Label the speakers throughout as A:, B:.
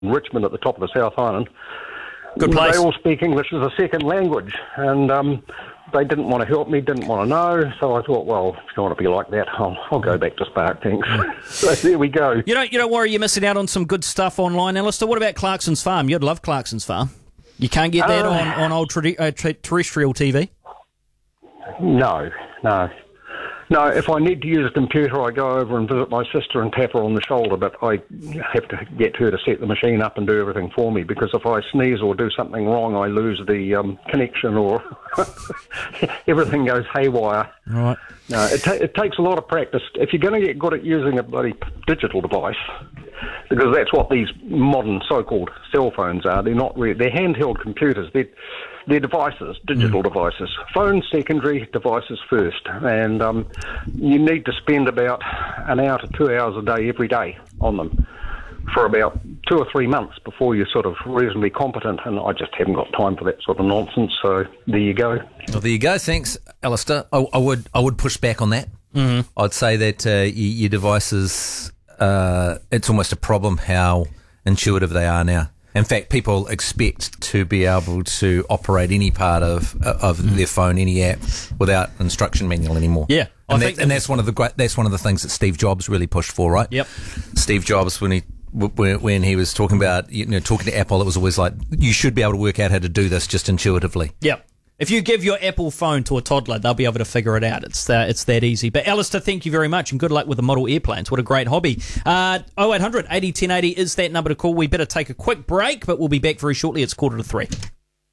A: Richmond at the top of the South Island.
B: Good place.
A: They all speak English as a second language, and they didn't want to help me, didn't want to know, so I thought, well, if you want to be like that, I'll go back to Spark, thanks. So there we go.
B: You don't worry you're missing out on some good stuff online, Alistair. What about Clarkson's Farm? You'd love Clarkson's Farm. You can't get that on old terrestrial TV?
A: No. No, if I need to use a computer, I go over and visit my sister and tap her on the shoulder, but I have to get her to set the machine up and do everything for me, because if I sneeze or do something wrong, I lose the connection, or everything goes haywire.
B: Right.
A: No, it takes a lot of practice. If you're going to get good at using a bloody digital device, because that's what these modern so-called cell phones are. They're not really, they're handheld computers. They're devices, digital devices. Phones secondary, devices first. And you need to spend about an hour to 2 hours a day every day on them for about 2 or 3 months before you're sort of reasonably competent. And I just haven't got time for that sort of nonsense. So there you go.
C: Well, there you go. Thanks, Alistair. I would push back on that. Mm-hmm. I'd say that your devices, it's almost a problem how intuitive they are now. In fact, people expect to be able to operate any part of their phone, any app, without instruction manual anymore.
B: Yeah,
C: and that's one of the things that Steve Jobs really pushed for, right?
B: Yep.
C: Steve Jobs, when he was talking about talking to Apple, it was always like, you should be able to work out how to do this just intuitively.
B: Yep. If you give your Apple phone to a toddler, they'll be able to figure it out. It's that easy. But Alistair, thank you very much, and good luck with the model airplanes. What a great hobby. 0800 80 1080 is that number to call. We better take a quick break, but we'll be back very shortly. It's 2:45.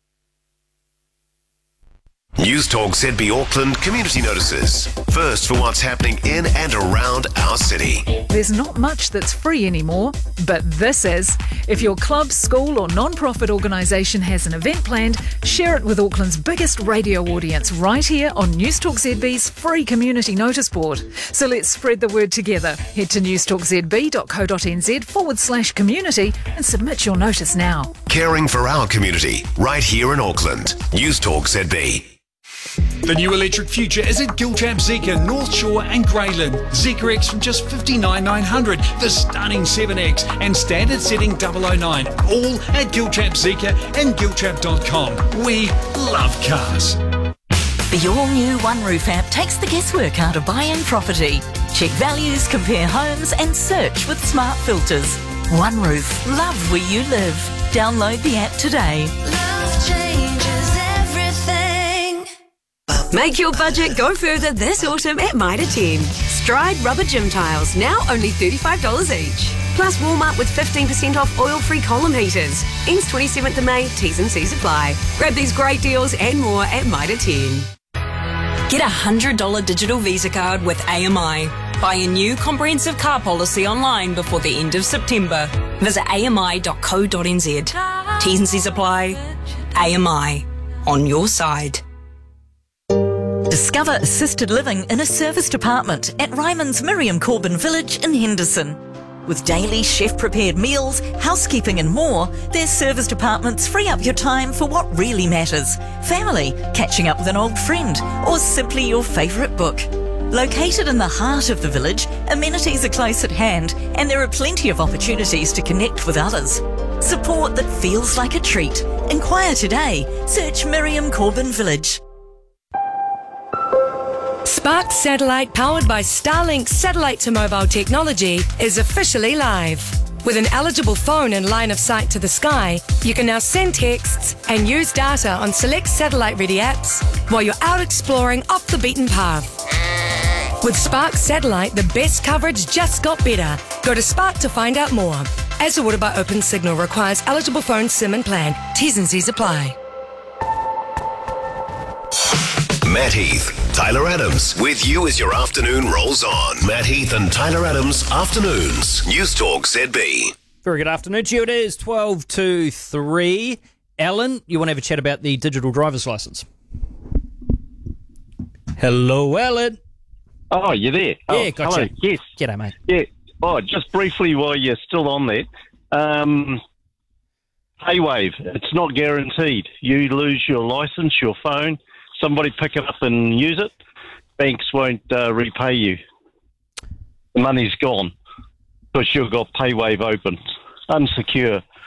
D: News Talk ZB Auckland community notices. First for what's happening in and around our city.
E: There's not much that's free anymore, but this is. If your club, school or non-profit organisation has an event planned, share it with Auckland's biggest radio audience right here on News Talk ZB's free community notice board. So let's spread the word together. Head to newstalkzb.co.nz/community and submit your notice now.
D: Caring for our community right here in Auckland. News Talk ZB.
F: The new electric future is at Giltrap Zeekr, North Shore and Greyland. Zeekr X from just $59,900, the stunning 7X and standard setting 009. All at Giltrap Zeekr and giltrap.com. We love cars.
G: The all-new One Roof app takes the guesswork out of buying property. Check values, compare homes and search with smart filters. One Roof. Love where you live. Download the app today.
H: Love changes everything. Make your budget go further this autumn at Mitre 10. Stride rubber gym tiles, now only $35 each. Plus Walmart with 15% off oil-free column heaters. Ends 27th of May, T's and C's apply. Grab these great deals and more at Mitre 10.
I: Get a $100 digital Visa card with AMI. Buy a new comprehensive car policy online before the end of September. Visit ami.co.nz. T's and C's apply. AMI. On your side.
G: Discover assisted living in a serviced apartment at Ryman's Miriam Corbin Village in Henderson. With daily chef-prepared meals, housekeeping and more, their serviced apartments free up your time for what really matters. Family, catching up with an old friend, or simply your favourite book. Located in the heart of the village, amenities are close at hand and there are plenty of opportunities to connect with others. Support that feels like a treat. Inquire today. Search Miriam Corbin Village.
J: Spark Satellite, powered by Starlink satellite to mobile technology, is officially live. With an eligible phone and line of sight to the sky, you can now send texts and use data on select satellite-ready apps while you're out exploring off the beaten path. With Spark Satellite, the best coverage just got better. Go to Spark to find out more. As awarded by Open Signal, requires eligible phone SIM and plan. T's and C's apply.
D: Matt Heath, Tyler Adams, with you as your afternoon rolls on. Matt Heath and Tyler Adams, afternoons. News Talk ZB.
B: Very good afternoon to you. It is 12 to 3. Alan, you want to have a chat about the digital driver's licence? Hello, Alan.
K: Oh, you're there?
B: Yeah, gotcha.
K: Hello. Yes.
B: G'day, mate.
K: Yeah. Oh, just briefly while you're still on that, PayWave, it's not guaranteed. You lose your licence, your phone, somebody pick it up and use it, banks won't repay you. The money's gone because you've got PayWave open. Unsecure.